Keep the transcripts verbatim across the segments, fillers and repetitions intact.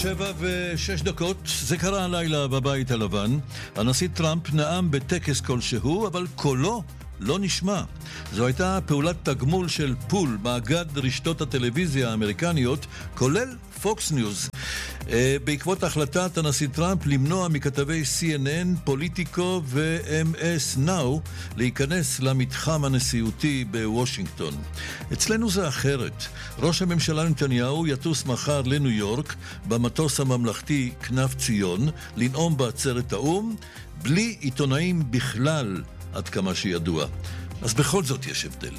שבע ושש דקות, זה קרה הלילה בבית הלבן. הנשיא טראמפ נאם בטקס כלשהו, אבל קולו לא נשמע. זו הייתה פעולת תגמול של פול, מאגד רשתות הטלוויזיה האמריקניות, כולל פוקס ניוז. בעקבות החלטת הנשיא טראמפ למנוע מכתבי סי אן אן, פוליטיקו ו-אם אס נאו להיכנס למתחם הנשיאותי בוושינגטון. אצלנו זה אחרת. ראש הממשלה נתניהו יטוס מחר לניו יורק במטוס הממלכתי כנף ציון לנאום בעצרת האו"ם, בלי עיתונאים בכלל עד כמה שידוע. אז בכל זאת יש הבדל.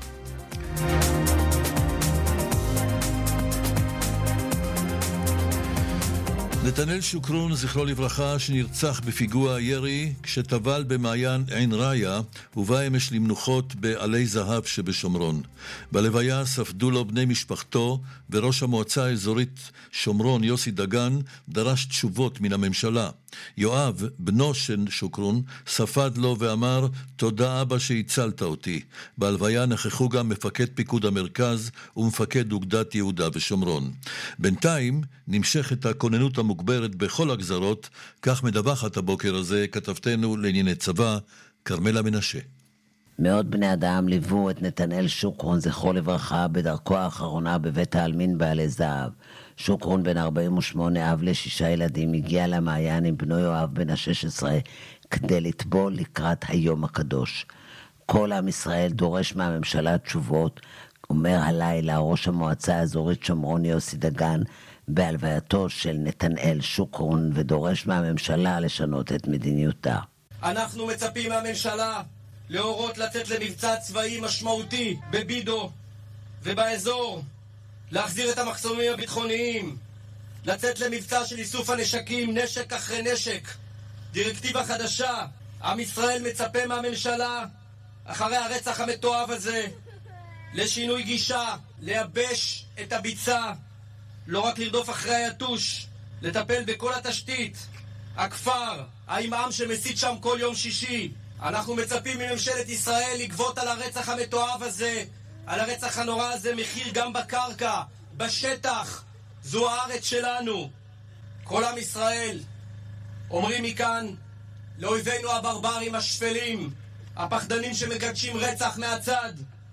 נתנאל שוקרון, זכרו לברכה, שנרצח בפיגוע ירי כשטבל במעיין עין ראיה, הובא אמש למנוחות בעלי זהב שבשומרון. בלוויה ספדו לו בני משפחתו, וראש המועצה האזורית שומרון, יוסי דגן, דרש תשובות מן הממשלה. יואב, בנו של שוקרון, ספד לו ואמר, תודה אבא שהצלת אותי. בהלוויה נכחו גם מפקד פיקוד המרכז ומפקד אוגדת יהודה ושומרון. בינתיים נמשכת הכוננות המוגברת בכל הגזרות, כך מדווחת הבוקר הזה כתבתנו לענייני צבא, קרמלה מנשה. מאות בני אדם ליוו את נתנאל שוקרון, זכרו לברכה, בדרכו האחרונה בבית העלמין בעלי זהב. שוקרון בן ארבעים ושמונה, אב לשישה ילדים, הגיע למעיין עם בנו יואב בן ה-שש עשרה כדי לטבול לקראת היום הקדוש. כל עם ישראל דורש מהממשלה תשובות, אומר הלילה ראש המועצה האזורית שומרון יוסי דגן בהלווייתו של נתנאל שוקרון, ודורש מהממשלה לשנות את מדיניותה. אנחנו מצפים מהממשלה להורות לצאת למבצע צבאי משמעותי בבידו ובאזור, להחזיר את המחסומים הביטחוניים, לצאת למבצע של איסוף הנשקים, נשק אחרי נשק, דירקטיבה חדשה. עם ישראל מצפה מהממשלה, אחרי הרצח המתועב הזה, לשינוי גישה, לייבש את הביצה, לא רק לרדוף אחרי היתוש, לטפל בכל התשתית, הכפר, האימאם שמסית שם כל יום שישי. אנחנו מצפים מממשלת ישראל לגבות על הרצח המתועב הזה, על הרצח הנורא הזה, מחיר גם בקרקע, בשטח. זו הארץ שלנו. כל עם ישראל אומרים מכאן לאויבינו הברברים השפלים, הפחדנים שמקדשים רצח מהצד,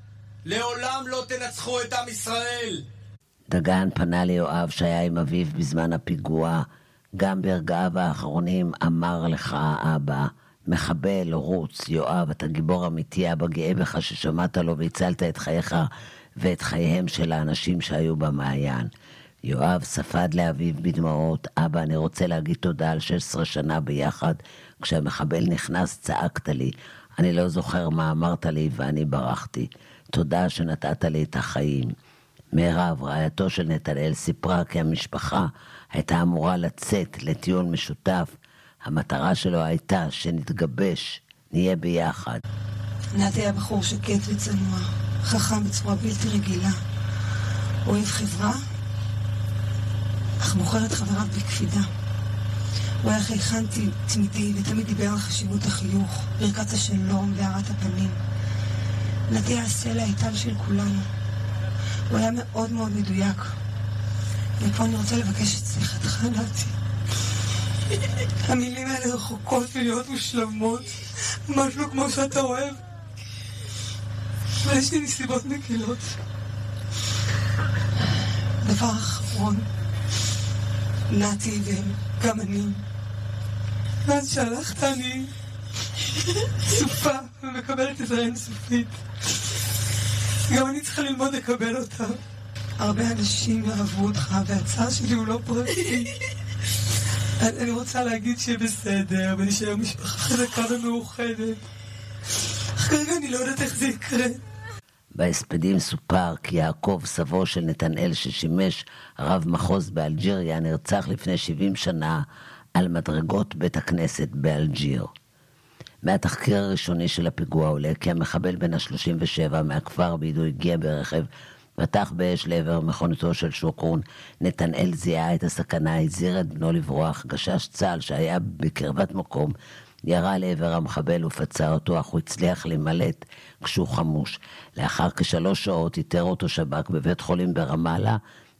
לעולם לא תנצחו את עם ישראל. דגן פנה ליואב שהיה עם אביו בזמן הפיגוע, גם ברגעיו האחרונים אמר לך אבא, מחבל, רוץ, יואב, אתה גיבור אמיתי, אבא גאה בך ששמעת לו והצלת את חייך ואת חייהם של האנשים שהיו במעיין. יואב ספד לאביו בדמעות, אבא, אני רוצה להגיד תודה על שש עשרה שנה ביחד, כשהמחבל נכנס צעקת לי, אני לא זוכר מה אמרת לי ואני ברחתי, תודה שנתת לי את החיים. מירב, רעייתו של נתנאל, סיפרה כי המשפחה הייתה אמורה לצאת לטיול משותף, המטרה שלו הייתה שנתגבש, נהיה ביחד. נתי היה בחור שקט וצנוע, חכם בצורה בלתי רגילה. אוהב חברה, אך מוכר את חבריו בקפידה. הוא היה חייכן תמידי ותמיד דיבר על חשיבות החיוך, ברכת השלום והארת הפנים. נתי היה הסלע האיתן של כולנו. הוא היה מאוד מאוד מדויק. ופה אני רוצה לבקש את סליחתך, נתי. המילים האלה רחוקות ולהיות מושלמות, משהו כמו שאתה אוהב, ויש לי נסיבות מקילות. דבר אחרון, נתי וגם אני, מאז שהלכת אני סופה ומקבלת את האין סופית. גם אני צריכה ללמוד לקבל אותה. הרבה אנשים אהבו אותך, והצער שלי הוא לא פרטי. אני רוצה להגיד שיהיה בסדר, ונשאר משפחה חזקה ומאוחדת. אך כרגע אני לא יודעת איך זה יקרה. בהספדים סופר כי יעקב, סבו של נתנאל ששימש רב מחוז באלג'יריה, נרצח לפני שבעים שנה על מדרגות בית הכנסת באלג'יר. מהתחקיר הראשוני של הפיגוע עולה כי המחבל בן ה-שלושים ושבע מהכפר בידו הגיע ברכב, פתח באש לעבר מכוניתו של שוקרון. נתנאל זיהה את הסכנה, הזהיר את בנו לברוח. גשש צה"ל שהיה בקרבת מקום ירה לעבר המחבל ופצע אותו, אך הוא הצליח למלט כשהוא חמוש. לאחר כשלוש שעות איתר אותו שב"כ בבית חולים ברמאללה,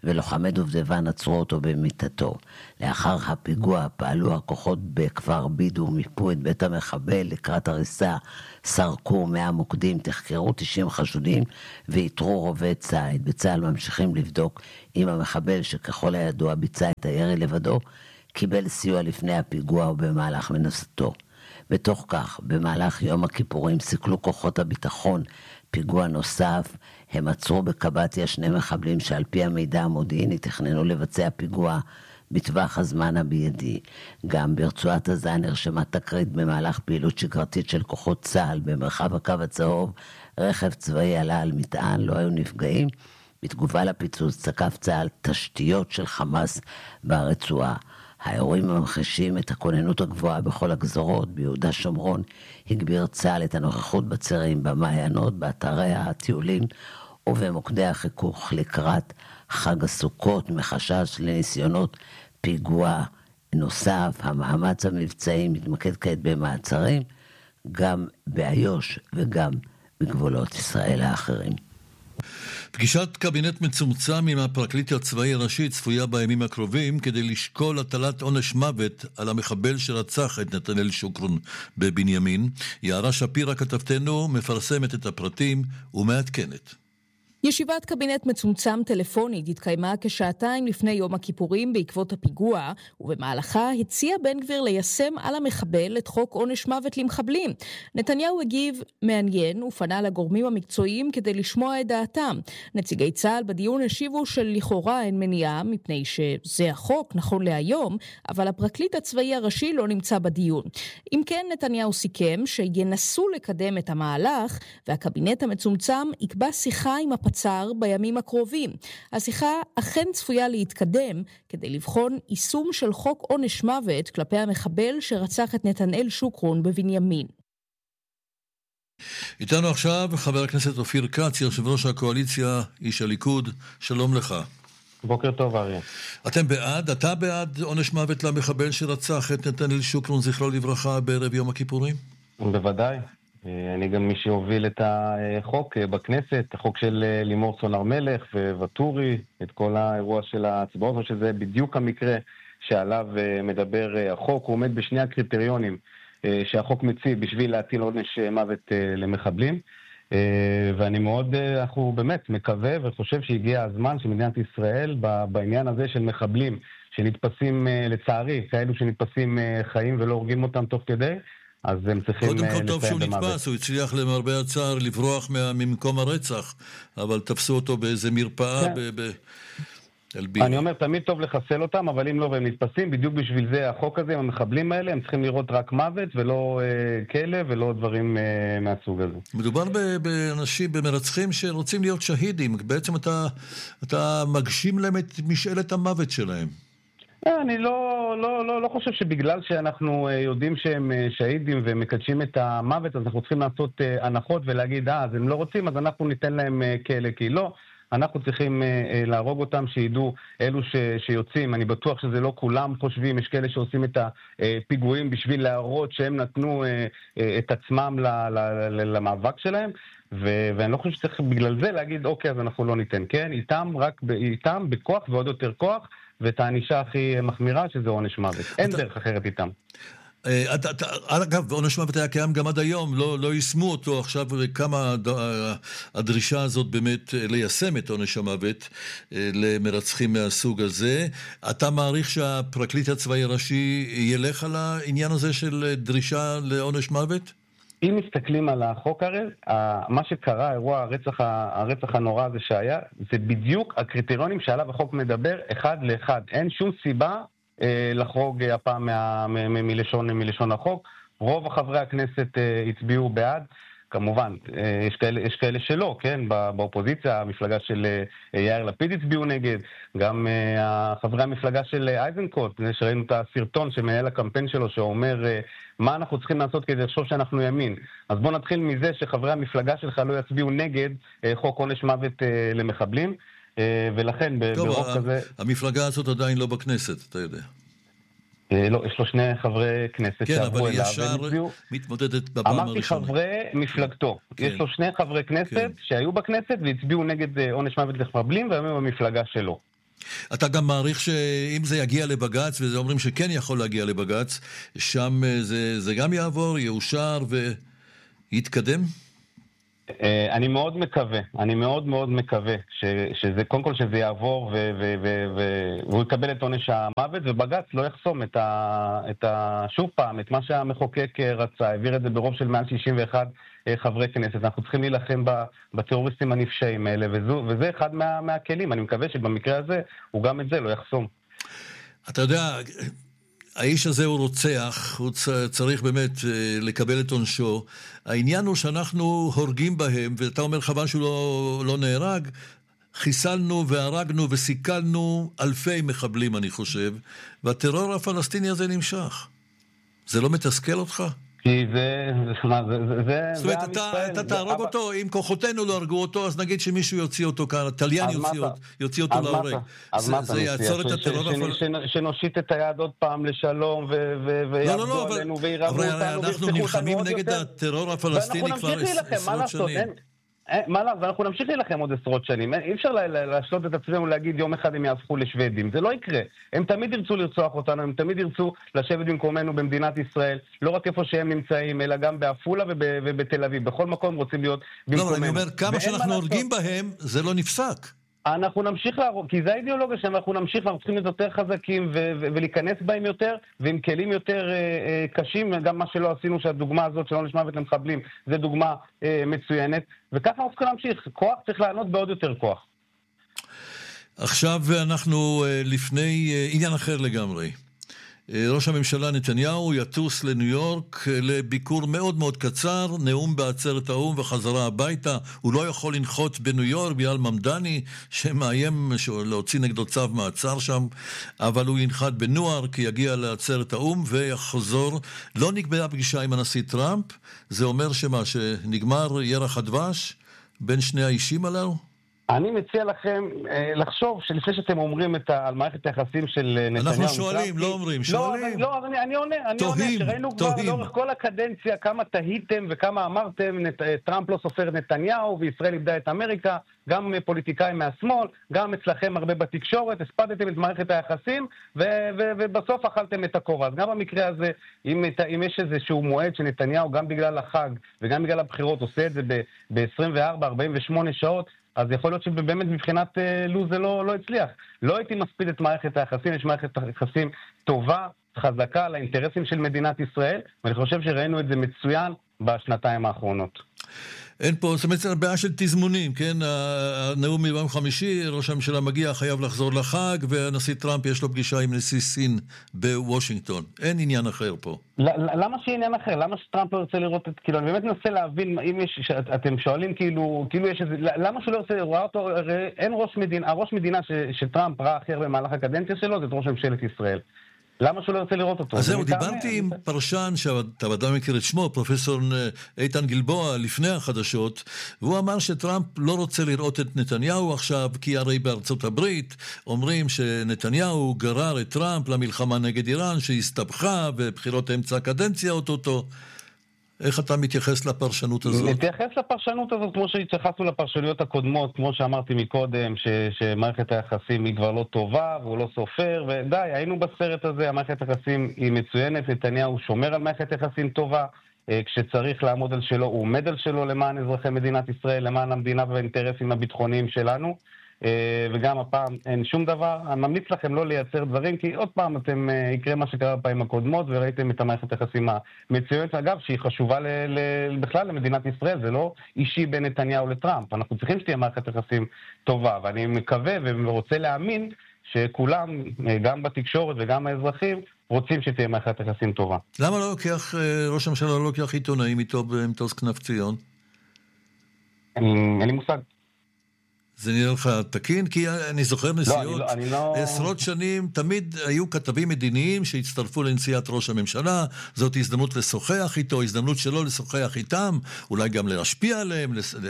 ולוחמי דובדבן עצרו אותו במיטתו. לאחר הפיגוע פעלו הכוחות בכפר בידו, מיפו את בית המחבל לקראת הריסה, סרקו מאה מוקדים, תחקרו תשעים חשודים ואיתרו רובי ציד. בצה"ל ממשיכים לבדוק אם המחבל שככל הידוע ביצע את הירי לבדו, קיבל סיוע לפני הפיגוע או במהלך מנסתו. בתוך כך, במהלך יום הכיפורים סיכלו כוחות הביטחון פיגוע נוסף. הם עצרו בקבטיה שני מחבלים שעל פי המידע המודיעיני תכננו לבצע פיגוע בטווח הזמן הביידי. גם ברצועת עזה נרשמה תקרית במהלך פעילות שגרתית של כוחות צה"ל במרחב הקו הצהוב. רכב צבאי עלה על מטען, לא היו נפגעים. בתגובה לפיצוץ תקף צה"ל תשתיות של חמאס ברצועה. האירועים ממחישים את הכוננות הגבוהה בכל הגזרות. ביהודה שומרון הגביר צה"ל את הנוכחות בצירים, במעיינות, באתרי הטיולים ובמוקדי החיכוך לקראת חג הסוכות, מחשש לניסיונות פיגוע נוסף. המאמץ המבצעי מתמקד כעת במעצרים, גם באיו"ש וגם בגבולות ישראל האחרים. פגישת קבינט מצומצם עם הפרקליט הצבאי הראשי צפויה בימים הקרובים כדי לשקול הטלת עונש מוות על המחבל שרצח את נתנאל שוקרון בבנימין. יערה שפירא כתבתנו מפרסמת את הפרטים ומעדכנת. ישיבת קבינט מצומצם טלפונית התקיימה כשעתיים לפני יום הכיפורים בעקבות הפיגוע, ובמהלכה הציע בן גביר ליישם על המחבל את חוק עונש מוות למחבלים. נתניהו הגיב מעניין ופנה לגורמים המקצועיים כדי לשמוע את דעתם. נציגי צה"ל בדיון השיבו שלכאורה אין מניעה מפני שזה החוק נכון להיום, אבל הפרקליט הצבאי הראשי לא נמצא בדיון. אם כן, נתניהו סיכם שינסו לקדם את המהלך, והקבינט המצומצם יקבע שיחה עם הפצ צר בימים הקרובים. השיחה אכן צפויה להתקדם כדי לבחון יישום של חוק עונש מוות כלפי המחבל שרצח את נתנאל שוקרון בבנימין. איתנו עכשיו חבר הכנסת אופיר כץ, יושב ראש הקואליציה, איש הליכוד. שלום לך. בוקר טוב אריה. אתם בעד? אתה בעד עונש מוות למחבל שרצח את נתנאל שוקרון זכרו לברכה בערב יום הכיפורים? בוודאי. אני גם מי שהוביל את החוק בכנסת, החוק של לימור סון הר מלך וטורי, את כל האירוע של ההצבעות, שזה בדיוק המקרה שעליו מדבר החוק. הוא עומד בשני הקריטריונים שהחוק מציב בשביל להטיל עונש מוות למחבלים, ואני מאוד, אנחנו באמת מקווה וחושב שהגיע הזמן שמדינת ישראל בעניין הזה של מחבלים שנתפסים לצערי, כאלו שנתפסים חיים ולא הורגים אותם תוך כדי, אז הם צריכים קודם כל טוב שהוא נתפס, הוא הצליח למרבה הצער לברוח ממקום הרצח, אבל תפסו אותו באיזה מרפאה באלביב. אני אומר, תמיד טוב לחסל אותם, אבל אם לא והם נתפסים, בדיוק בשביל זה החוק הזה, המחבלים האלה, הם צריכים לראות רק מוות ולא כלא ולא דברים מהסוג הזה. מדובר באנשים, במרצחים שרוצים להיות שהידים, בעצם אתה, אתה מגשים להם את משאלת המוות שלהם. אני לא, לא, לא, לא חושב שבגלל שאנחנו יודעים שהם שהידים ומקדשים את המוות, אז אנחנו צריכים לעשות הנחות ולהגיד, אה, אז הם לא רוצים, אז אנחנו ניתן להם כאלה, כי לא. אנחנו צריכים להרוג אותם, שידעו אלו ש, שיוצאים. אני בטוח שזה לא כולם חושבים, יש כאלה שעושים את הפיגועים בשביל להראות שהם נתנו את עצמם למאבק שלהם, ו- ואני לא חושב שצריך בגלל זה להגיד, אוקיי, אז אנחנו לא ניתן. כן, איתם, רק איתם, בכוח ועוד יותר כוח, ואת האנישה הכי מחמירה, שזה עונש מוות. אין דרך אחרת איתם. אגב, עונש מוות היה קיים גם עד היום, לא יישמו אותו. עכשיו כמה הדרישה הזאת באמת ליישם את עונש המוות למרצחים מהסוג הזה. אתה מעריך שהפרקליט הצבאי הראשי ילך על העניין הזה של דרישה לעונש מוות? אם מסתכלים על החוק הרי, מה שקרה, אירוע הרצח, הרצח הנורא הזה שהיה, זה בדיוק הקריטריונים שעליו החוק מדבר אחד לאחד. אין שום סיבה אה, לחרוג הפעם מה, מ, מ, מלשון, מלשון החוק. רוב החברי הכנסת אה, הצביעו בעד. כמובן, אה, יש, כאלה, יש כאלה שלא, כן? באופוזיציה, המפלגה של אה, יאיר לפיד הצביעו נגד. גם אה, חברי המפלגה של אה, אייזנקוט, שראינו את הסרטון שמנהל הקמפיין שלו, שאומר אה, מה אנחנו צריכים לעשות כדי לחשוב שאנחנו ימין. אז בואו נתחיל מזה שחברי המפלגה שלך לא יצביעו נגד אה, חוק עונש מוות אה, למחבלים, אה, ולכן טוב, ברוב ה- כזה... המפלגה הזאת עדיין לא בכנסת, אתה יודע. אה, לא, יש לו שני חברי כנסת כן, שעברו אבל אליו. ישר הצביעו... מתמודדת בפעם אמרתי הראשונה. חברי מפלגתו. כן. יש לו שני חברי כנסת כן. שהיו בכנסת והצביעו נגד אה, עונש מוות למחבלים, והיום הם במפלגה שלו. אתה גם מעריך שאם זה יגיע לבגץ, וזה אומרים שכן יכול להגיע לבגץ, שם זה, זה גם יעבור, יאושר ויתקדם? אני מאוד מקווה, אני מאוד מאוד מקווה שזה, קודם כל שזה יעבור והוא יקבל את עונש המוות, ובגץ לא יחסום את ה, את ה, שוב פעם, את מה שהמחוקק רצה, העביר את זה ברוב של מעל שישים ואחד חברי כנסת. אנחנו צריכים להילחם בטרוריסטים הנפשעים האלה, וזו, וזה אחד מה, מהכלים. אני מקווה שבמקרה הזה הוא גם את זה לא יחסום. אתה יודע, האיש הזה הוא רוצח, הוא צריך באמת לקבל את עונשו. העניין הוא שאנחנו הורגים בהם, ואתה אומר חבל שהוא לא, לא נהרג, חיסלנו והרגנו וסיכלנו אלפי מחבלים, אני חושב, והטרור הפלסטיני הזה נמשך. זה לא מתסכל אותך? כי זה, זה, זה, זאת אומרת, אתה, אתה תהרוג אותו, אם כוחותינו לא הרגו אותו, אז נגיד שמישהו יוציא אותו כאן, טליין יוציא אותו להורג. זה יעצור את הטרור הפלסטיני. שנושיט את היד עוד פעם לשלום, ויעבדו עלינו, וירבו אותנו, אנחנו נלחמים נגד הטרור הפלסטיני כבר עשרות שנים. מה לא, ואנחנו נמשיך להילחם עוד עשרות שנים. אי אפשר להשלות את עצמנו ולהגיד יום אחד הם יהפכו לשוודים. זה לא יקרה. הם תמיד ירצו לרצוח אותנו, הם תמיד ירצו לשבת במקומנו במדינת ישראל, לא רק איפה שהם נמצאים, אלא גם באפולה ובתל אביב. בכל מקום רוצים להיות במקומנו. לא, אני אומר, כמה שאנחנו הורגים בהם, זה לא נפסק. אנחנו נמשיך להרוג, כי זה האידיאולוגיה שאנחנו נמשיך, אנחנו צריכים להיות יותר חזקים ו- ו- ולהיכנס בהם יותר, ועם כלים יותר אה, אה, קשים, גם מה שלא עשינו, שהדוגמה הזאת של עונש מוות למחבלים, זה דוגמה אה, מצוינת, וככה אנחנו צריכים להמשיך, כוח צריך לענות בעוד יותר כוח. עכשיו אנחנו אה, לפני אה, עניין אחר לגמרי. ראש הממשלה נתניהו יטוס לניו יורק לביקור מאוד מאוד קצר, נאום בעצרת האו"ם וחזרה הביתה. הוא לא יכול לנחות בניו יורק בגלל ממדני שמאיים להוציא נגדו צו מעצר שם, אבל הוא ינחת בניו-יורק, יגיע לעצרת האו"ם ויחזור. לא נקבעה פגישה עם הנשיא טראמפ. זה אומר שמה, שנגמר ירח הדבש בין שני האישים הללו? אני מציע לכם אה, לחשוב שלפני שאתם אומרים את ה, על מערכת היחסים של נתניהו... אנחנו שואלים, לא אומרים, שואלים. לא, לא, אני, אני עונה, אני תוהים, עונה, שראינו תוהים. כבר לאורך כל הקדנציה כמה תהיתם וכמה אמרתם, נת, טראמפ לא סופר נתניהו וישראל איבדה את אמריקה, גם פוליטיקאים מהשמאל, גם אצלכם הרבה בתקשורת, הספדתם את מערכת היחסים ו, ו, ובסוף אכלתם את הקורה. אז גם במקרה הזה, אם, אם יש איזשהו מועד שנתניהו גם בגלל החג וגם בגלל הבחירות עושה את זה ב-עשרים וארבע ארבעים ושמונה שעות, אז יכול להיות שבאמת מבחינת לוז זה לא, לא הצליח. לא הייתי מספיד את מערכת היחסים, יש מערכת היחסים טובה, חזקה לאינטרסים של מדינת ישראל, ואני חושב שראינו את זה מצוין בשנתיים האחרונות. אין פה, זאת אומרת, בעיה של תזמונים, כן? הנאום מיום חמישי, ראש הממשלה מגיע, חייב לחזור לחג, והנשיא טראמפ יש לו פגישה עם נשיא סין בוושינגטון. אין עניין אחר פה. למה שיהיה עניין אחר? למה שטראמפ לא רוצה לראות את, כאילו, אני באמת מנסה להבין, אם יש, אתם שואלים, כאילו, כאילו יש איזה, למה שהוא לא רוצה לראות אותו? אין ראש מדינה, הראש מדינה שטראמפ ראה הכי הרבה במהלך הקדנציה שלו, זה ראש ממשלת ישראל. למה שהוא לא רוצה לראות אותו? אז זהו, דיברתי עם פרשן שאתה ודאי מכיר את שמו, פרופסור איתן גלבוע, לפני החדשות, והוא אמר שטראמפ לא רוצה לראות את נתניהו עכשיו, כי הרי בארצות הברית אומרים שנתניהו גרר את טראמפ למלחמה נגד איראן, שהסתבכה ובחירות אמצע הקדנציה אותו. איך אתה מתייחס לפרשנות הזאת? מתייחס לפרשנות הזאת כמו שהתייחסנו לפרשנויות הקודמות, כמו שאמרתי מקודם, ש- שמערכת היחסים היא כבר לא טובה, והוא לא סופר, ודי, היינו בסרט הזה, המערכת היחסים היא מצוינת, נתניהו שומר על מערכת יחסים טובה, כשצריך לעמוד על שלו, הוא עומד על שלו למען אזרחי מדינת ישראל, למען המדינה והאינטרסים הביטחוניים שלנו, וגם הפעם אין שום דבר. אני ממליץ לכם לא לייצר דברים, כי עוד פעם אתם יקרה מה שקרה בפעמים הקודמות, וראיתם את המערכת היחסים המצוינת, אגב, שהיא חשובה ל- ל- בכלל למדינת ישראל, זה לא אישי בין נתניהו לטראמפ, אנחנו צריכים שתהיה מערכת יחסים טובה, ואני מקווה ורוצה להאמין שכולם, גם בתקשורת וגם האזרחים, רוצים שתהיה מערכת יחסים טובה. למה לא לוקח, ראש הממשלה לא לוקח עיתונאים איתו במטוס כנף ציון? אין לי מושג. זה נראה לך תקין? כי אני זוכר נסיעות, לא, אני לא, אני לא... עשרות שנים, תמיד היו כתבים מדיניים שהצטרפו לנסיעת ראש הממשלה, זאת הזדמנות לשוחח איתו, הזדמנות שלו לשוחח איתם, אולי גם להשפיע עליהם,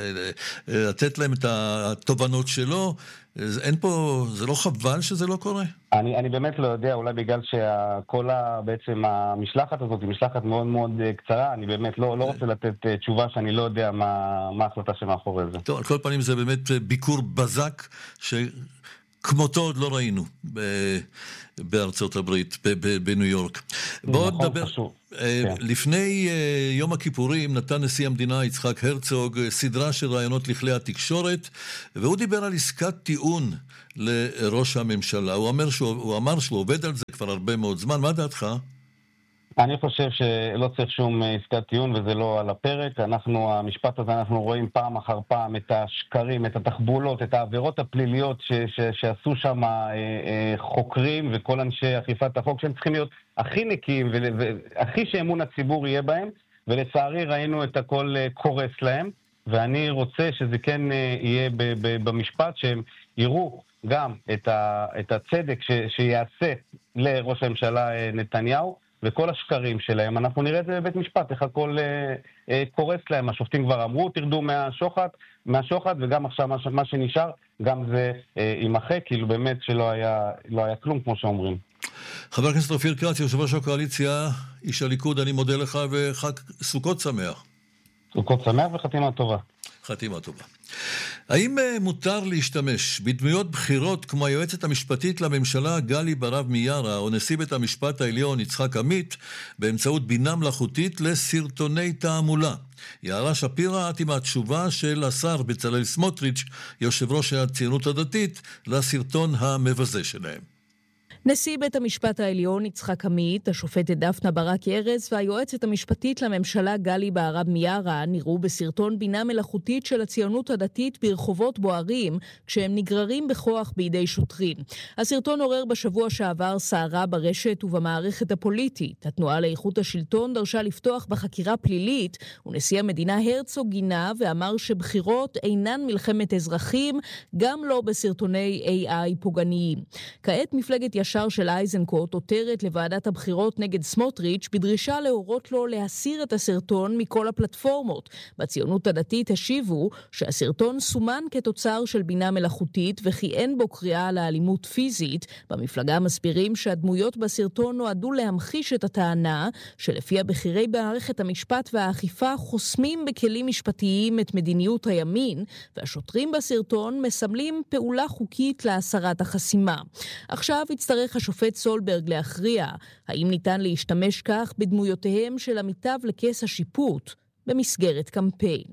לתת להם את התובנות שלו. אין פה, זה לא חבל שזה לא קורה? אני, אני באמת לא יודע, אולי בגלל שכל ה, בעצם המשלחת הזאת היא משלחת מאוד מאוד קצרה, אני באמת לא, לא רוצה לתת תשובה שאני לא יודע מה, מה ההחלטה שמאחורי זה. טוב, על כל פנים זה באמת ביקור בזק, כמותו עוד לא ראינו ב- בארצות הברית, ב- ב- בניו יורק. בואו נדבר... לפני יום הכיפורים נתן נשיא המדינה יצחק הרצוג סדרה של רעיונות לכלי התקשורת, והוא דיבר על עסקת טיעון לראש הממשלה. הוא אמר שהוא, הוא אמר שהוא עובד על זה כבר הרבה מאוד זמן. מה דעתך? אני חושב שלא צריך שום עסקת טיעון וזה לא על הפרק. אנחנו, המשפט הזה, אנחנו רואים פעם אחר פעם את השקרים, את התחבולות, את העבירות הפליליות ש, ש, שעשו שם חוקרים וכל אנשי אכיפת החוק, שהם צריכים להיות הכי נקיים והכי שאמון הציבור יהיה בהם, ולצערי ראינו את הכל קורס להם, ואני רוצה שזה כן יהיה ב, ב, במשפט, שהם יראו גם את, ה, את הצדק ש, שיעשה לראש הממשלה נתניהו, וכל השקרים שלהם, אנחנו נראה את זה בבית משפט, איך הכל אה, אה, קורס להם. השופטים כבר אמרו, תרדו מהשוחד, מהשוחד, וגם עכשיו מה, מה שנשאר, גם זה אה, יימחק, כאילו באמת שלא היה, לא היה כלום, כמו שאומרים. חבר הכנסת אופיר כץ, יושב ראש הקואליציה, איש הליכוד, אני מודה לך, וחג סוכות שמח. סוכות שמח וחתימה טובה. חתימה טובה. האם מותר להשתמש בדמויות בחירות כמו היועצת המשפטית לממשלה גלי ברב מיארה או נשיא בית המשפט העליון יצחק עמית באמצעות בינה מלאכותית לסרטוני תעמולה? יערה שפירא, את עם התשובה של השר בצלאל סמוטריץ', יושב ראש הציונות הדתית, לסרטון המבזה שלהם. נשיא בית המשפט העליון יצחק עמית, השופטת דפנה ברק ארז והיועצת המשפטית לממשלה גלי בהרב מיארה נראו בסרטון בינה מלאכותית של הציונות הדתית ברחובות בוערים כשהם נגררים בכוח בידי שוטרים. הסרטון עורר בשבוע שעבר סערה ברשת ובמערכת הפוליטית. התנועה לאיכות השלטון דרשה לפתוח בחקירה פלילית, ונשיא המדינה הרצוג גינה ואמר שבחירות אינן מלחמת אזרחים, גם לא בסרטוני איי איי פוגעניים. כעת מפלגת ישר של אייזנקוט עותרת לוועדת הבחירות נגד סמוטריץ' בדרישה להורות לו להסיר את הסרטון מכל הפלטפורמות. בציונות הדתית השיבו שהסרטון סומן כתוצר של בינה מלאכותית וכי אין בו קריאה לאלימות פיזית. במפלגה מסבירים שהדמויות בסרטון נועדו להמחיש את הטענה שלפיה בחירי במערכת המשפט והאכיפה חוסמים בכלים משפטיים את מדיניות הימין, והשוטרים בסרטון מסמלים פעולה חוקית להסרת החסימה. עכשיו יצטרך השופט סולברג להכריע האם ניתן להשתמש כך בדמויותיהם של עמיתיו לכס השיפוט במסגרת קמפיין.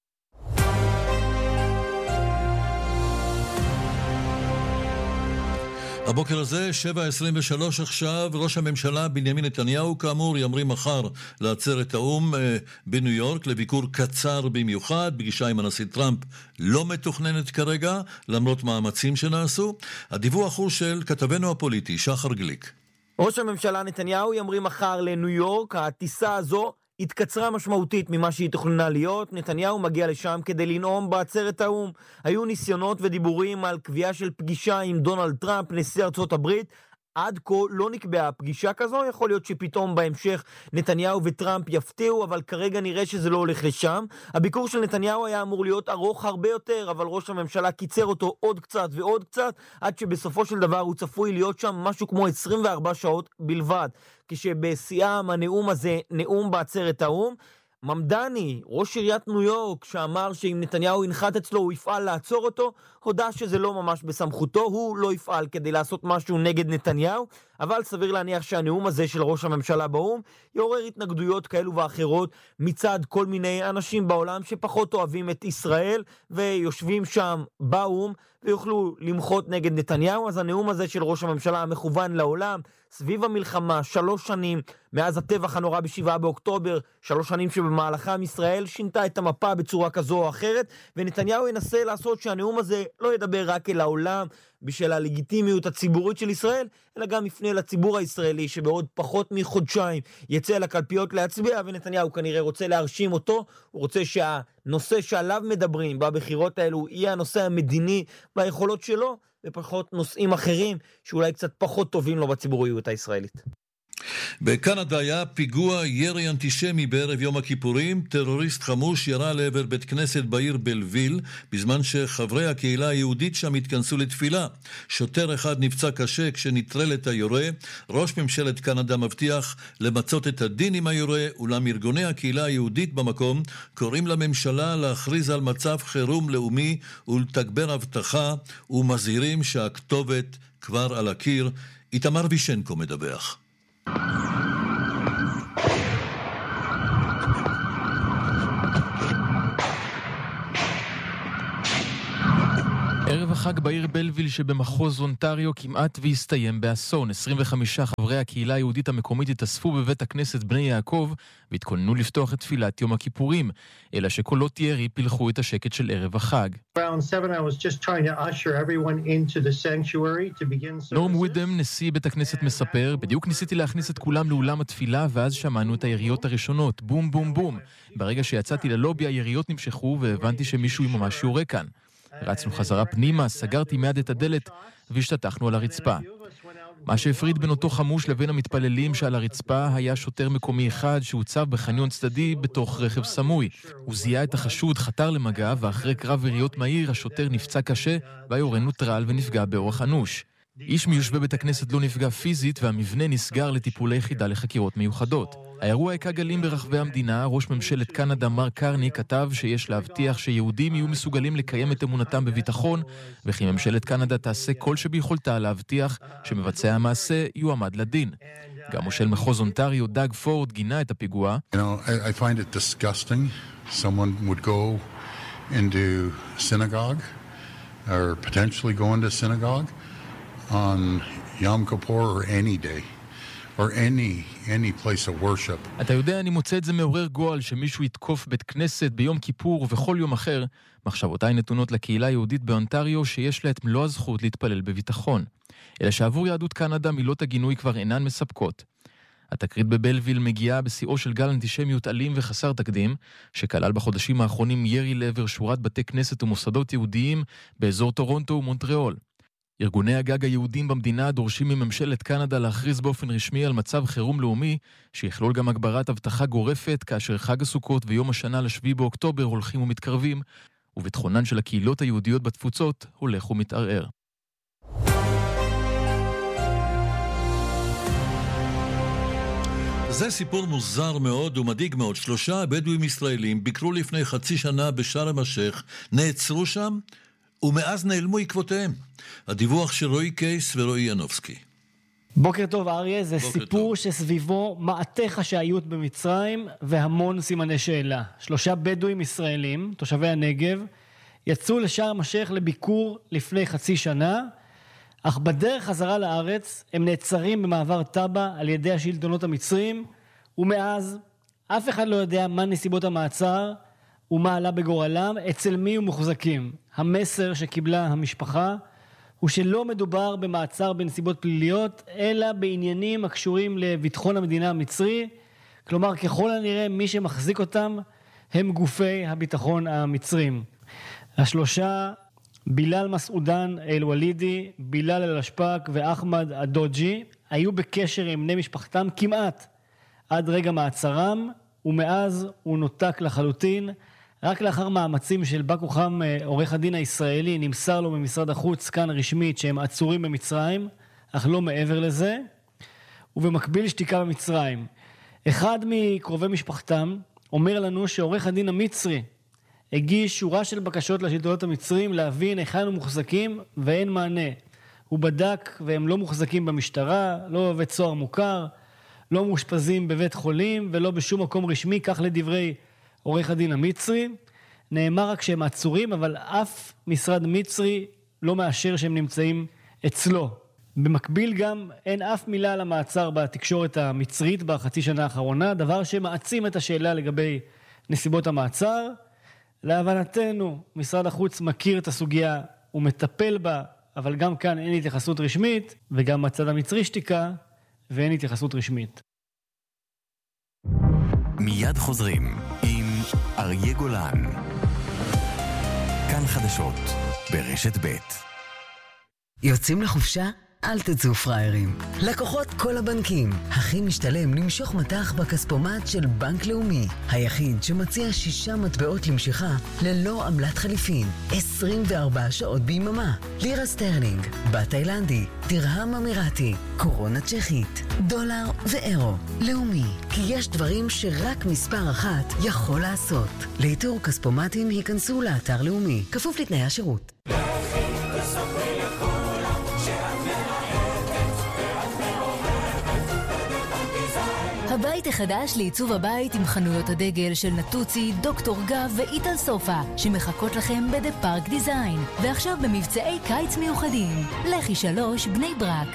הבוקר הזה, שבע עשרים ושלוש עכשיו, ראש הממשלה בנימין נתניהו כאמור ימריא מחר לעצרת האום אה, בניו יורק לביקור קצר במיוחד. פגישה עם הנשיא טראמפ לא מתוכננת כרגע, למרות מאמצים שנעשו. הדיווח הוא של כתבנו הפוליטי, שחר גליק. ראש הממשלה נתניהו ימריא מחר לניו יורק. הטיסה הזו התקצרה משמעותית ממה שהיא תוכננה להיות. נתניהו מגיע לשם כדי לנאום בעצרת האום. היו ניסיונות ודיבורים על קביעה של פגישה עם דונלד טראמפ, נשיא ארצות הברית. עד כה לא נקבעה פגישה כזו, יכול להיות שפתאום בהמשך נתניהו וטראמפ יפתיעו, אבל כרגע נראה שזה לא הולך לשם. הביקור של נתניהו היה אמור להיות ארוך הרבה יותר, אבל ראש הממשלה קיצר אותו עוד קצת ועוד קצת, עד שבסופו של דבר הוא צפוי להיות שם משהו כמו עשרים וארבע שעות בלבד. כשבשיאם הנאום הזה, נאום בעצרת האום, ממדני, ראש עיריית ניו יורק, שאמר שאם נתניהו ינחת אצלו הוא יפעל לעצור אותו, הודע שזה לא ממש בסמכותו, הוא לא יפעל כדי לעשות משהו נגד נתניהו, אבל סביר להניח שהנאום הזה של ראש הממשלה באום יעורר התנגדויות כאלו ואחרות מצד כל מיני אנשים בעולם שפחות אוהבים את ישראל ויושבים שם באום ויוכלו למחות נגד נתניהו. אז הנאום הזה של ראש הממשלה מכוון לעולם סביב המלחמה, שלוש שנים מאז הטבח הנורא בשבעה באוקטובר, שלוש שנים שבמהלכם ישראל שינתה את המפה בצורה כזו או אחרת, ונתניהו ינסה לעשות שהנאום הזה לא ידבר רק אל העולם בשביל הלגיטימיות הציבורית של ישראל, אלא גם יפנה לציבור הישראלי שבעוד פחות מחודשיים יצא לקלפיות להצביע, ונתניהו כנראה רוצה להרשים אותו, הוא רוצה שהנושא שעליו מדברים בבחירות האלו יהיה הנושא המדיני והיכולות שלו, ופחות נושאים אחרים שאולי קצת פחות טובים לו בציבוריות הישראלית. בקנדה היה פיגוע ירי אנטישמי בערב יום הכיפורים. טרוריסט חמוש ירה לעבר בית כנסת בעיר בלוויל, בזמן שחברי הקהילה היהודית שם התכנסו לתפילה. שוטר אחד נפצע קשה כשנטרל את היורה. ראש ממשלת קנדה מבטיח למצות את הדין עם היורה, אולם ארגוני הקהילה היהודית במקום קוראים לממשלה להכריז על מצב חירום לאומי ולתגבר הבטחה, ומזהירים שהכתובת כבר על הקיר. איתמר וישנקו מדווח. ערב החג בעיר בלוויל שבמחוז אונטריו כמעט והסתיים באסון. עשרים וחמישה חברי הקהילה היהודית המקומית התאספו בבית הכנסת בני יעקב והתכוננו לפתוח את תפילת יום הכיפורים, אלא שקולות ירי פילחו את השקט של ערב החג. נורם ווידם, נשיא בית הכנסת, מספר, בדיוק ניסיתי להכניס את כולם לאולם התפילה ואז שמענו את היריות הראשונות, בום בום בום. ברגע שיצאתי ללובי היריות נמשכו והבנתי שמישהו ממש יורה כאן. רצנו חזרה פנימה, סגרתי מיד את הדלת והשתתחנו על הרצפה. מה שהפריד בין אותו חמוש לבין המתפללים שעל הרצפה היה שוטר מקומי אחד שהוצב בחניון צדדי בתוך רכב סמוי. הוא זיהה את החשוד, חתר למגע, ואחרי קרב יריות מהיר השוטר נפצע קשה והיורה נוטרל ונפגע באורח אנוש. איש מיושבי בית הכנסת לא נפגע פיזית והמבנה נסגר לטיפולי יחידה לחקירות מיוחדות. האירוע היכה גלים ברחבי המדינה. ראש ממשלת קנדה מרק קרני כתב שיש להבטיח שיהודים יהיו מסוגלים לקיים את אמונתם בביטחון, וכי ממשלת קנדה תעשה כל שביכולתה להבטיח שמבצע המעשה יועמד לדין. גם מושל מחוז אונטריו דאג פורד גינה את הפיגוע. You know, I, I find it disgusting. Someone would go into synagogue or potentially go into synagogue on Yom Kippur or any day. or any any place of worship. אתה יודע, אני מוצא את זה מעורר גועל שמישהו יתקוף בית כנסת ביום כיפור ובכל יום אחר. מחשבותיי נתונות לקהילה היהודית באונטריו שיש לה את מלוא הזכות להתפלל בביטחון. אלא שעבור יהדות קנדה מילות הגינוי כבר אינן מספקות. התקרית בבלוויל מגיעה בשיאו של גל אנטישמיות אלים וחסר תקדים, שכלל בחודשים האחרונים ירי לעבר שורת בתי כנסת ומוסדות יהודיים באזור טורונטו ומונטריאול. ארגוני הגג היהודים במדינה דורשים מממשלת קנדה להכריז באופן רשמי על מצב חירום לאומי, שיכלול גם הגברת הבטחה גורפת כאשר חג הסוכות ויום השנה לשביעי באוקטובר הולכים ומתקרבים, וביטחונן של הקהילות היהודיות בתפוצות הולך ומתערער. זה סיפור מוזר מאוד ומדאיג מאוד. שלושה בדואים ישראלים ביקרו לפני חצי שנה בשארם א-שייח, נעצרו שם ומאז נעלמו עקבותיהם. הדיווח של רועי קייס ורועי ינובסקי. בוקר טוב אריה, זה בוקר סיפור טוב. שסביבו מעטה חשאיות במצרים והמון סימני שאלה. שלושה בדואים ישראלים, תושבי הנגב, יצאו לשארם א-שייח לביקור לפני חצי שנה, אך בדרך חזרה לארץ הם נעצרים במעבר טאבה על ידי השלטונות המצרים, ומאז אף אחד לא יודע מה נסיבות המעצר ומה עלה בגורלם, אצל מי הם מוחזקים. המסר שקיבלה המשפחה הוא שלא מדובר במעצר בנסיבות פליליות, אלא בעניינים הקשורים לביטחון המדינה המצרי, כלומר ככל הנראה מי שמחזיק אותם הם גופי הביטחון המצרים. השלושה, בילאל מסעודן אל-ולידי, בילאל אל-אשפק ואחמד הדוג'י, היו בקשר עם בני משפחתם כמעט עד רגע מעצרם, ומאז הוא נותק לחלוטין. רק לאחר מאמצים של בא כוחם עורך הדין הישראלי נמסר לו ממשרד החוץ כאן רשמית שהם עצורים במצרים, אך לא מעבר לזה, ובמקביל שתיקה במצרים. אחד מקרובי משפחתם אומר לנו שעורך הדין המצרי הגיש שורה של בקשות לשלטונות המצרים להבין היכן הם מוחזקים ואין מענה. הוא בדק והם לא מוחזקים במשטרה, לא בבית סוהר מוכר, לא מאושפזים בבית חולים ולא בשום מקום רשמי, כך לדברי עורך הדין המצרי. נאמר רק שהם עצורים, אבל אף משרד מצרי לא מאשר שהם נמצאים אצלו. במקביל גם אין אף מילה על המעצר בתקשורת המצרית בחצי שנה האחרונה, דבר שמעצים את השאלה לגבי נסיבות המעצר. להבנתנו, משרד החוץ מכיר את הסוגיה ומטפל בה, אבל גם כאן אין התייחסות רשמית, וגם מצד המצרי שתיקה, ואין התייחסות רשמית. מיד חוזרים עם אריה גולן. כאן חדשות ברשת ב'. יוצאים לחופשה? אל תצאו פריירים. לקוחות כל הבנקים, הכי משתלם למשוך מטח בכספומט של בנק לאומי, היחיד שמציע שישה מטבעות למשיכה ללא עמלת חליפין, עשרים וארבע שעות ביממה. לירה סטרלינג, בת תאילנדי, דרהם אמירתי, קורונה צ'כית, דולר ואירו. לאומי, כי יש דברים שרק מספר אחת יכול לעשות. לאיתור כספומטים היכנסו לאתר לאומי, כפוף לתנאי השירות. הבית החדש לעיצוב הבית עם חנויות הדגל של נטוצי, דוקטור גב ואיטל סופה שמחכות לכם בדה פארק דיזיין, ועכשיו במבצעי קיץ מיוחדים. לכי שלוש בני ברק.